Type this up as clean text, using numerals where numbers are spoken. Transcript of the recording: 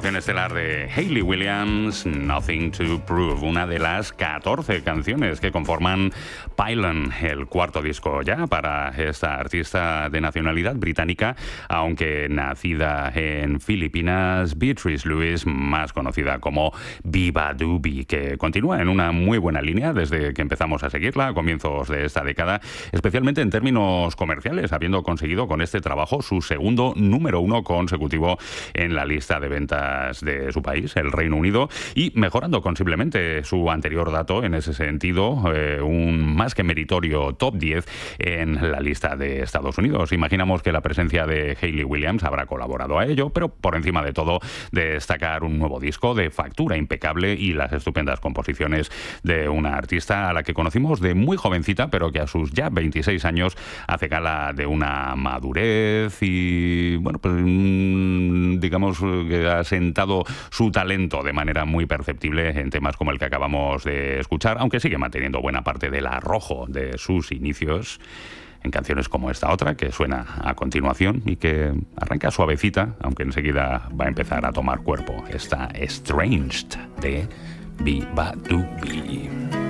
actuación estelar de Hayley Williams, Nothing to Prove, una de las 14 canciones que conforman Pylon, el cuarto disco ya para esta artista de nacionalidad británica, aunque nacida en Filipinas, Beatrice Lewis, más conocida como Viva Doobie, que continúa en una muy buena línea desde que empezamos a seguirla a comienzos de esta década, especialmente en términos comerciales, habiendo conseguido con este trabajo su segundo número 1 consecutivo en la lista de ventas de su país, el Reino Unido, y mejorando considerablemente su anterior dato en ese sentido, un más que meritorio top 10 en la lista de Estados Unidos. Imaginamos que la presencia de Hayley Williams habrá colaborado a ello, pero por encima de todo destacar un nuevo disco de factura impecable y las estupendas composiciones de una artista a la que conocimos de muy jovencita, pero que a sus ya 26 años hace gala de una madurez y, bueno, pues digamos que ha sentado su talento de manera muy perceptible en temas como el que acabamos de escuchar, aunque sigue manteniendo buena parte del arrojo de sus inicios en canciones como esta otra que suena a continuación y que arranca suavecita, aunque enseguida va a empezar a tomar cuerpo. Esta Estranged de Viva Doobie.